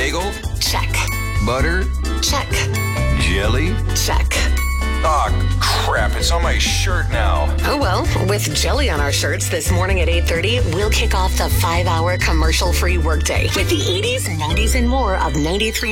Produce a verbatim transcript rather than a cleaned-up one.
Bagel? Check. Butter? Check. Jelly? Check. Aw, crap, it's on my shirt now. Oh well, with jelly on our shirts this morning at eight thirty, we'll kick off the five-hour commercial-free workday with the eighties, nineties, and more of ninety-three